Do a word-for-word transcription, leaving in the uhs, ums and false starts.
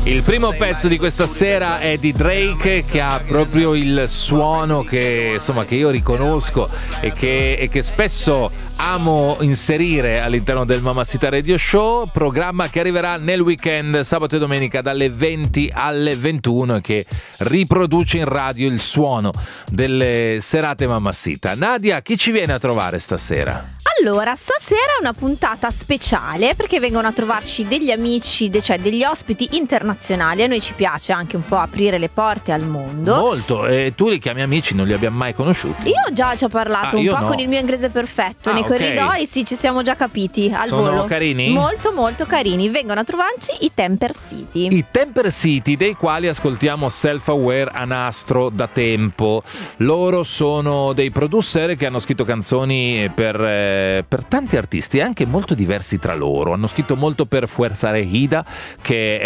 Il primo pezzo di questa sera è di Drake, che ha proprio il suono che insomma che io riconosco e che, e che spesso amo inserire all'interno del Mamacita Radio Show, programma che arriverà nel weekend sabato e domenica dalle venti alle ventuno e che riproduce in radio il suono delle serate Mamacita. Nadia, chi ci viene a trovare stasera? Allora, stasera è una puntata speciale perché vengono a trovarci degli amici, de- cioè degli ospiti internazionali. A noi ci piace anche un po' aprire le porte al mondo. Molto, e tu li chiami amici, non li abbiamo mai conosciuti? Io già ci ho parlato Ah, un io po' no. con il mio inglese perfetto Ah, nei ok. corridoi, sì, ci siamo già capiti al Sono volo. carini? Molto molto carini. Vengono a trovarci i Temper City. I Temper City, dei quali ascoltiamo Self Aware a nastro da tempo. Loro sono dei producer che hanno scritto canzoni per, eh, per tanti artisti, anche molto diversi tra loro. Hanno scritto molto per Fuerza Regida, che